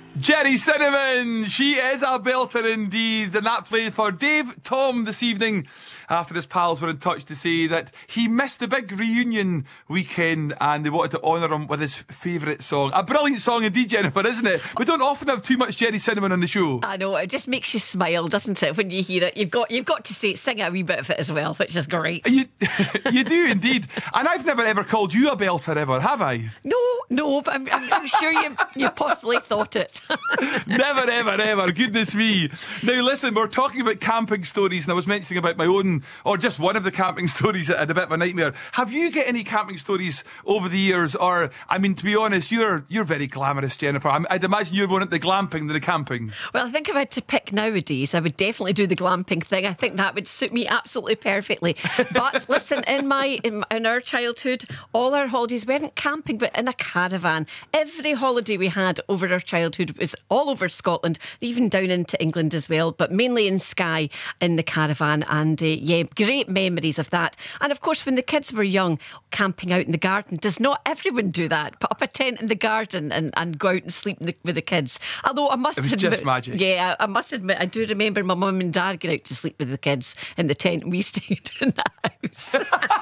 Jerry Cinnamon, she is a belter indeed, and that played for Dave Tom this evening after his pals were in touch to say that he missed the big reunion weekend and they wanted to honour him with his favourite song. A brilliant song indeed, Jennifer, isn't it? We don't often have too much Jerry Cinnamon on the show. I know, it just makes you smile, doesn't it, when you hear it? You've got to sing a wee bit of it as well, which is great. You do indeed. And I've never ever called you a belter ever, have I? No, but I'm sure you possibly thought it. Never, ever. Goodness me. Now, listen, we're talking about camping stories, and I was mentioning about my own, or just one of the camping stories that had a bit of a nightmare. Have you got any camping stories over the years? Or, I mean, to be honest, you're very glamorous, Jennifer. I'd imagine you're more into the glamping than the camping. Well, I think if I had to pick nowadays, I would definitely do the glamping thing. I think that would suit me absolutely perfectly. But listen, in our childhood, all our holidays weren't camping, but in a caravan. Every holiday we had over our childhood was all over Scotland, even down into England as well, but mainly in Skye in the caravan. And great memories of that. And of course, when the kids were young, camping out in the garden. Does not everyone do that? Put up a tent in the garden and go out and sleep with the kids. Although I must admit, just magic. Yeah, I must admit, I do remember my mum and dad going out to sleep with the kids in the tent, and we stayed in the house.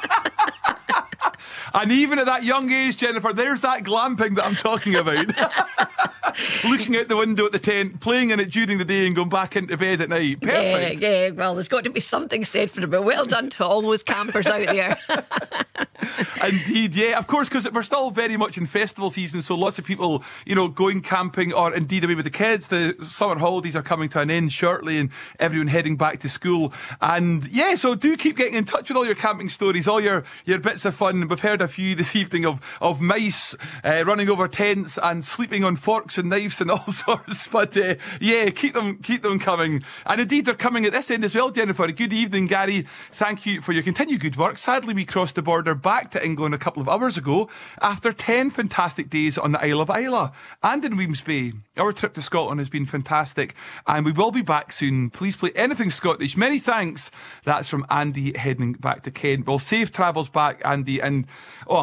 And even at that young age, Jennifer, there's that glamping that I'm talking about. Looking out the window at the tent, playing in it during the day and going back into bed at night. Perfect. Yeah, well, there's got to be something said for it, but well done to all those campers out there. Indeed, yeah, of course, because we're still very much in festival season, so lots of people, going camping or indeed away with the kids. The summer holidays are coming to an end shortly and everyone heading back to school. And yeah, so do keep getting in touch with all your camping stories, all your bits of fun. We've heard a few this evening of mice running over tents and sleeping on forks and knives and all sorts. But yeah, keep them coming. And indeed, they're coming at this end as well, Jennifer. Good evening, Gary. Thank you for your continued good work. Sadly, we crossed the border back to England a couple of hours ago after 10 fantastic days on the Isle of Islay and in Wemyss Bay. Our trip to Scotland has been fantastic and we will be back soon. Please play anything Scottish. Many thanks. That's from Andy heading back to Kent. Well, safe travels back, Andy, and